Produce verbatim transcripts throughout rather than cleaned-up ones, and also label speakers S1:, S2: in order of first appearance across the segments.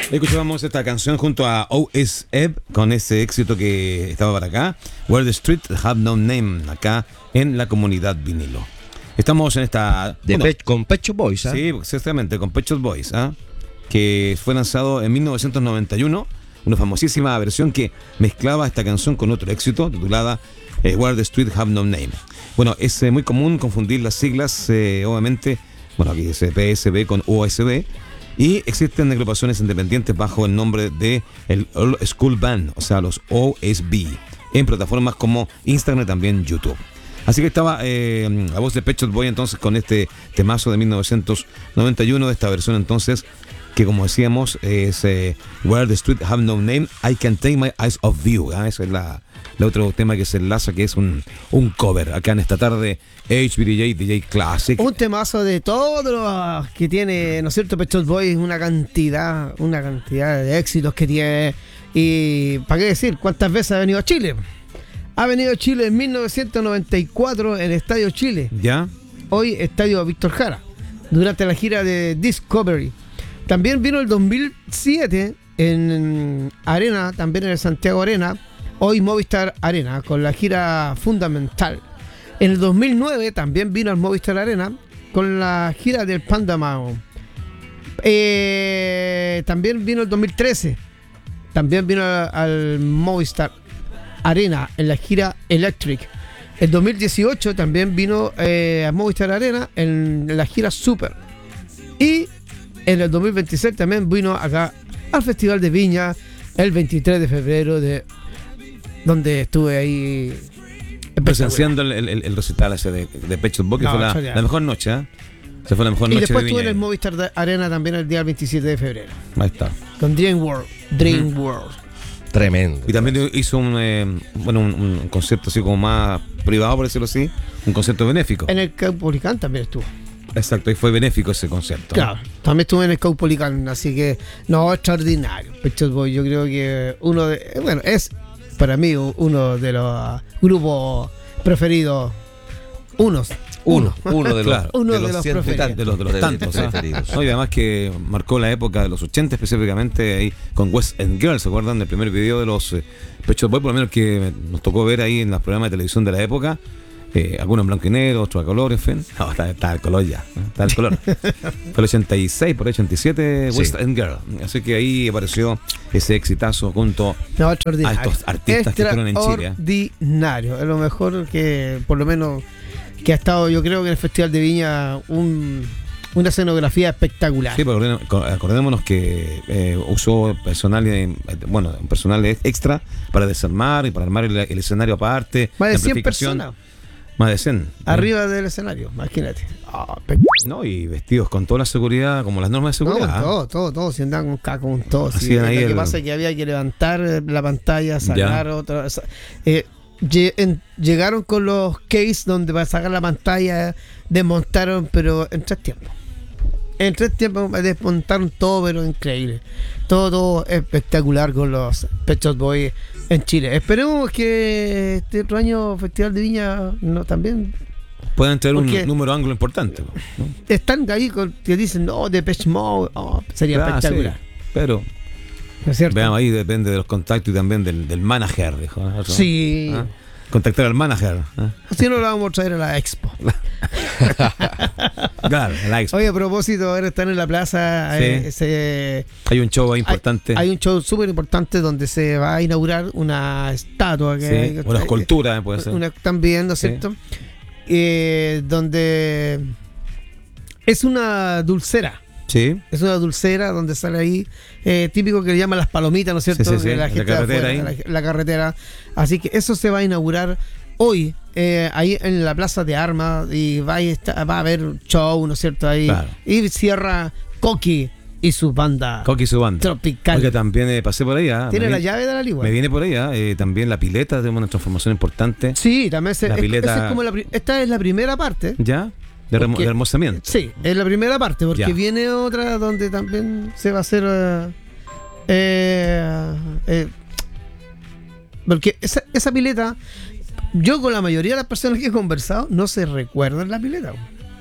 S1: Escuchábamos esta canción junto a O S E B con ese éxito que estaba para acá, Where the Street Have No Name, acá en la comunidad vinilo. Estamos en esta...
S2: De
S1: bueno,
S2: Pe- con Pet Shop Boys, ¿eh?
S1: sí, exactamente, con Pet Shop Boys, ¿eh? Que fue lanzado en mil novecientos noventa y uno, una famosísima versión que mezclaba esta canción con otro éxito titulada eh, Where the Street Have No Name. Bueno, es eh, muy común confundir las siglas, eh, obviamente, bueno, aquí dice P S B con O S B, y existen agrupaciones independientes bajo el nombre de el Old School Band, o sea, los O S B, en plataformas como Instagram y también YouTube. Así que estaba eh, la voz de Pet Shop Boys entonces con este temazo de mil novecientos noventa y uno, de esta versión entonces, que como decíamos es eh, Where the Street Have No Name, I Can Take My Eyes Off You, ¿eh? Ese es la, el otro tema que se enlaza, que es un, un cover acá en esta tarde, H B D J, D J Classic.
S3: Un temazo de todos los que tiene, ¿no es cierto? Pet Shop Boys, una cantidad, una cantidad de éxitos que tiene. Y ¿para qué decir? ¿Cuántas veces ha venido a Chile? Ha venido a Chile en mil novecientos noventa y cuatro en el Estadio Chile.
S1: ¿Ya?
S3: Hoy Estadio Víctor Jara, durante la gira de Discovery. También vino el dos mil siete en Arena, también en el Santiago Arena, hoy Movistar Arena, con la gira Fundamental. En el dos mil nueve también vino al Movistar Arena con la gira del Panda Mao. Eh, también vino el dos mil trece, también vino al, al Movistar Arena en la gira Electric. El dos mil dieciocho también vino eh, a Movistar Arena en la gira Super. Y en el dos mil veintiséis también vino acá al Festival de Viña el veintitrés de febrero, de donde estuve ahí
S1: presenciando el, el, el recital ese de, de Pet Shop Boys, que
S3: no,
S1: fue la, la mejor noche, ¿eh? Se fue la mejor
S3: y
S1: noche
S3: después
S1: de
S3: estuve
S1: Viña.
S3: en el Movistar Arena también el día veintisiete de febrero.
S1: Ahí está.
S3: Con Dream World. Dream uh-huh. World.
S2: Tremendo.
S1: Y también hizo un, eh, bueno, un, un concierto así como más privado, por decirlo así, un concierto benéfico.
S3: En el Caupolicán también estuvo.
S1: Exacto, y fue benéfico ese concierto.
S3: Claro, ¿no? También estuve en el Caupolicán, así que no, extraordinario. Pet Shop Boys, yo creo que uno de, bueno, es para mí uno de los grupos preferidos, unos.
S2: Uno, uno de los,
S1: claro,
S3: uno
S2: de
S3: de
S2: los,
S3: los
S2: cientos y
S3: preferidos.
S2: tantos,
S1: De los, de los
S2: de-
S1: tantos,
S2: de
S1: ¿eh?
S2: preferidos.
S1: No, y además que marcó la época de los ochenta específicamente, ahí con West End Girl, ¿se acuerdan del primer video de los eh, Pet Shop Boys? Por lo menos que nos tocó ver ahí en los programas de televisión de la época, eh, algunos en blanco y negro, otros a color, en fin. No, está, está el color ya, ¿eh? Está el color. Fue el ochenta y seis, por ahí ochenta y siete,
S2: Sí.
S1: West End Girl. Así que ahí apareció ese exitazo junto
S3: No,
S1: a
S3: extraordinario.
S1: estos artistas que fueron en Chile. ¿eh?
S3: Extraordinario. Es lo mejor que, por lo menos, que ha estado, yo creo que en el Festival de Viña, un, una escenografía espectacular.
S1: Sí, pero acordémonos- acordémonos que eh, usó personal, eh, bueno, un personal extra para desarmar y para armar el, el escenario aparte.
S3: Más de
S1: la
S3: cien
S1: amplificación.
S3: personas
S1: Más de cien.
S3: arriba del escenario, imagínate. Ah, pe-
S1: No, y vestidos con toda la seguridad, como las normas de
S3: no,
S1: seguridad. ¿eh?
S3: todo, todo, todo, si andaban con caco, con todo. sí.
S1: Hacían
S3: Lo
S1: ahí
S3: que
S1: el-
S3: pasa es que había que levantar la pantalla, sacar otra. sa- eh, lle- en- llegaron con los case donde para sacar la pantalla, desmontaron, pero en tres tiempos. En tres tiempos desmontaron todo, pero increíble. Todo, todo espectacular con los Pet Shop Boys en Chile. Esperemos que este otro año Festival de Viña no, también
S1: Pueden tener un
S3: Porque-
S1: número de ángulo importante. ¿no?
S3: están ahí con, que dicen, no, Depeche Mode, oh, sería
S1: Claro,
S3: espectacular.
S1: sí, pero
S3: ¿No es cierto?
S1: veamos ahí, depende de los contactos y también del, del manager. Dijo, ¿no?
S3: Sí.
S1: ¿Ah? Contactar al manager. ¿ah?
S3: Si no, lo vamos a traer a la expo.
S1: Claro, la expo.
S3: Oye, a propósito, ahora están en la plaza.
S1: Sí.
S3: eh, se-
S1: Hay un show ahí importante.
S3: Hay, hay un show súper importante donde se va a inaugurar una estatua. Que
S1: sí,
S3: hay-
S1: una escultura, eh, puede ser.
S3: Una, también, ¿no es
S1: Sí.
S3: cierto? Eh, donde es una dulcera.
S1: Sí.
S3: Es una dulcera donde sale ahí, eh, típico que le llaman las palomitas, ¿no es cierto?
S1: Sí, sí, sí,
S3: De
S1: la
S3: gente de
S1: carretera
S3: afuera,
S1: ahí.
S3: La, la carretera. Así que eso se va a inaugurar hoy, eh, ahí en la Plaza de Armas, y va a, estar- va a haber show, ¿no es cierto? Ahí.
S1: Claro.
S3: Y cierra Coqui y su banda
S1: Coqui y su banda.
S3: tropical.
S1: Porque también eh, pasé por ahí. ah,
S3: Tiene
S1: me
S3: la
S1: vi-
S3: llave de la ligua.
S1: Me viene por ahí. ah, eh, también la pileta, tenemos una transformación importante.
S3: Sí, también se,
S1: La
S3: es-
S1: pileta-
S3: esa es como la pri- esta es la primera parte.
S1: ¿Ya? De, remo-
S3: Porque-
S1: de remozamiento.
S3: Sí, es la primera parte, porque
S1: Ya.
S3: viene otra donde también se va a hacer. eh, eh, eh, porque esa, esa pileta, yo con la mayoría de las personas que he conversado, no se recuerdan la pileta.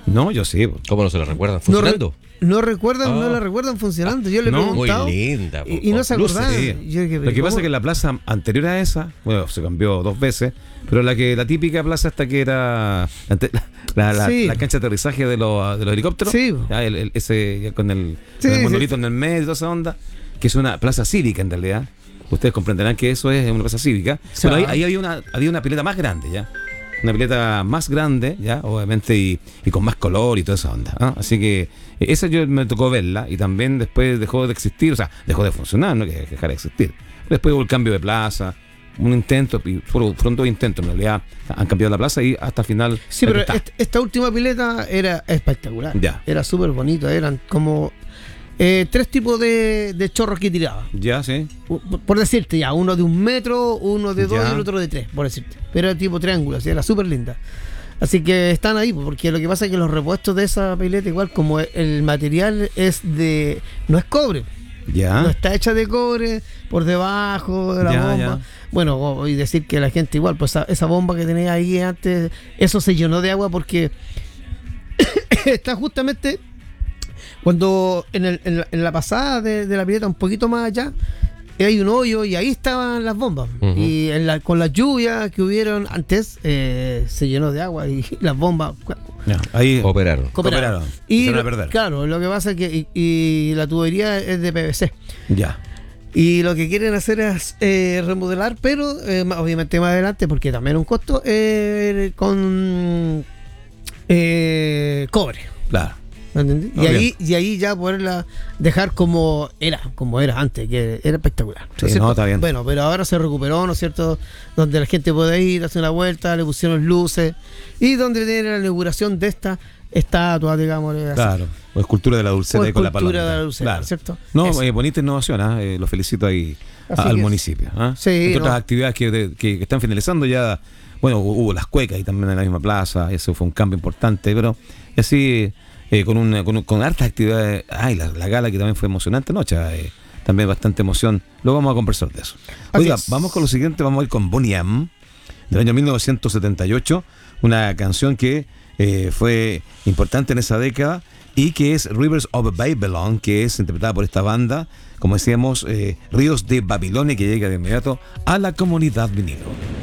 S1: No, yo sí.
S2: ¿Cómo no se la recuerdan?
S3: No, re-
S2: ¿Funcionando?
S3: no recuerdan,
S2: Ah.
S3: no la recuerdan funcionando. Yo le he
S1: No,
S2: Muy
S3: preguntado
S2: linda.
S3: y, y no se
S2: con luces.
S3: acordaban.
S1: Sí.
S3: Yo dije,
S1: Lo que
S3: ¿cómo?
S1: pasa es que la plaza anterior a esa, bueno, se cambió dos veces, pero la que la típica plaza hasta que era ante- la, la,
S3: Sí.
S1: la cancha de aterrizaje de los, de los helicópteros,
S3: Sí.
S1: ya, el- el- ese ya con el,
S3: Sí,
S1: con el
S3: sí.
S1: monolito en el medio y toda esa onda, que es una plaza cívica en realidad. Ustedes comprenderán que eso es una plaza cívica.
S3: Sí.
S1: Pero ahí, ahí había una había una pileta más grande ya. Una pileta más grande, ya, obviamente, y, y con más color y toda esa onda. ¿Ah? Así que eh, esa yo me tocó verla y también después dejó de existir, o sea, dejó de funcionar, no que dejar de existir. Después hubo el cambio de plaza, un intento, y fueron, fueron dos intentos en realidad, han cambiado la plaza y hasta el final.
S3: Sí,
S1: aquí
S3: pero
S1: está.
S3: est- esta última pileta era espectacular.
S1: Ya.
S3: Era súper bonita. Eran como eh, tres tipos de, de chorros que tiraba.
S1: Ya, sí.
S3: U- Por, por decirte ya, uno de un metro, uno de dos
S1: Ya.
S3: y el otro de tres, por decirte. Pero era tipo triángulo, así, era súper linda. Así que están ahí, porque lo que pasa es que los repuestos de esa pileta, igual como el material es de. No es cobre.
S1: Ya.
S3: No está hecha de cobre por debajo de la
S1: Ya,
S3: bomba.
S1: ya.
S3: Bueno, o- y decir que la gente igual, pues esa, esa bomba que tenía ahí antes, eso se llenó de agua porque está justamente cuando en, el- en la, en la pasada de, de la pileta, un poquito más allá, hay un hoyo y ahí estaban las bombas.
S2: Ujú.
S3: Y en la- con las lluvias que hubieron antes, eh, se llenó de agua y las bombas
S1: Ya, ahí
S2: Operaron.
S3: cooperaron.
S1: cooperaron.
S3: Y
S1: Se van a
S3: lo-
S1: perder.
S3: claro, lo que pasa es que y, y la tubería es de P V C.
S1: Ya.
S3: Y lo que quieren hacer es eh, remodelar, pero eh, ma- obviamente más adelante, porque también es un costo, eh, con eh, cobre.
S1: Claro.
S3: ¿Me entendí?
S1: Ah,
S3: Y ahí, y ahí ya poderla dejar como era, como era antes, que era espectacular. ¿no es
S1: Sí,
S3: cierto?
S1: no, está bien.
S3: Bueno, pero ahora se recuperó, ¿no es cierto? Donde la gente puede ir, hacer una vuelta, le pusieron luces, y donde tiene la inauguración de esta estatua, digamos. así.
S1: Claro. O escultura de la dulcera
S3: O
S1: ahí con la
S3: escultura
S1: paloma.
S3: de la dulcera,
S1: Claro.
S3: ¿cierto?
S1: No,
S3: Eso.
S1: eh, bonita innovación, ¿ah? Eh, lo felicito ahí a-
S3: Así
S1: al
S3: que-
S1: municipio. ¿Ah?
S3: Sí,
S1: Entre
S3: no.
S1: otras actividades que, de- que, que están finalizando ya, bueno, hu- hubo las cuecas y también en la misma plaza, eso fue un cambio importante, pero así, eh, con, un, con, un- con hartas actividades, ay, la, la gala que también fue emocionante anoche, eh, también bastante emoción, luego vamos a conversar de eso.
S3: Así
S1: Oiga,
S3: es.
S1: vamos con lo siguiente, vamos a ir con Boney M, del año mil novecientos setenta y ocho, una canción que eh, fue importante en esa década y que es Rivers of Babylon, que es interpretada por esta banda, como decíamos, eh, Ríos de Babilonia, que llega de inmediato a la comunidad vinilo.